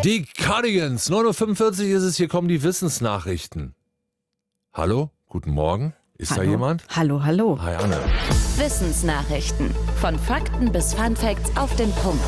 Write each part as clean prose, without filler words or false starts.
Die Cardigans, 9:45 Uhr ist es, hier kommen die Wissensnachrichten. Hallo, guten Morgen. Ist da jemand? Hallo, hallo. Hi Anne. Wissensnachrichten. Von Fakten bis Funfacts auf den Punkt.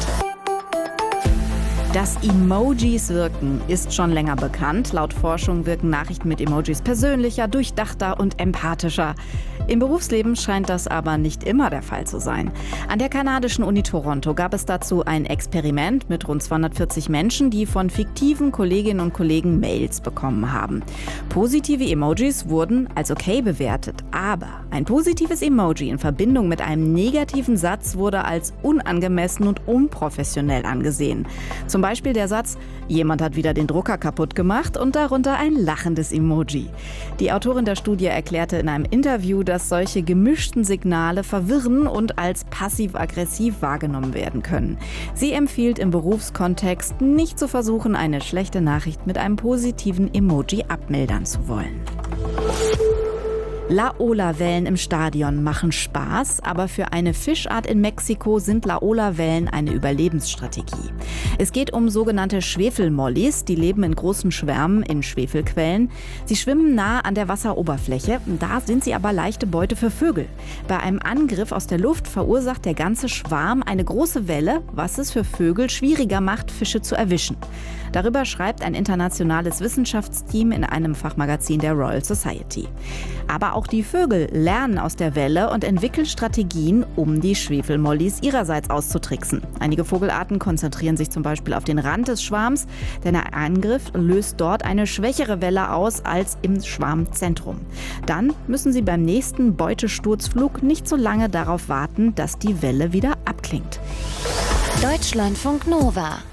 Dass Emojis wirken, ist schon länger bekannt. Laut Forschung wirken Nachrichten mit Emojis persönlicher, durchdachter und empathischer. Im Berufsleben scheint das aber nicht immer der Fall zu sein. An der kanadischen Uni Toronto gab es dazu ein Experiment mit rund 240 Menschen, die von fiktiven Kolleginnen und Kollegen Mails bekommen haben. Positive Emojis wurden als okay bewertet, aber ein positives Emoji in Verbindung mit einem negativen Satz wurde als unangemessen und unprofessionell angesehen. Zum Beispiel der Satz, jemand hat wieder den Drucker kaputt gemacht und darunter ein lachendes Emoji. Die Autorin der Studie erklärte in einem Interview, dass solche gemischten Signale verwirren und als passiv-aggressiv wahrgenommen werden können. Sie empfiehlt im Berufskontext nicht zu versuchen, eine schlechte Nachricht mit einem positiven Emoji abmildern zu wollen. Laola-Wellen im Stadion machen Spaß, aber für eine Fischart in Mexiko sind Laola-Wellen eine Überlebensstrategie. Es geht um sogenannte Schwefelmollis, die leben in großen Schwärmen in Schwefelquellen. Sie schwimmen nah an der Wasseroberfläche, da sind sie aber leichte Beute für Vögel. Bei einem Angriff aus der Luft verursacht der ganze Schwarm eine große Welle, was es für Vögel schwieriger macht, Fische zu erwischen. Darüber schreibt ein internationales Wissenschaftsteam in einem Fachmagazin der Royal Society. Aber auch die Vögel lernen aus der Welle und entwickeln Strategien, um die Schwefelmollis ihrerseits auszutricksen. Einige Vogelarten konzentrieren sich zum Beispiel auf den Rand des Schwarms, denn der Angriff löst dort eine schwächere Welle aus als im Schwarmzentrum. Dann müssen sie beim nächsten Beutesturzflug nicht so lange darauf warten, dass die Welle wieder abklingt. Deutschlandfunk Nova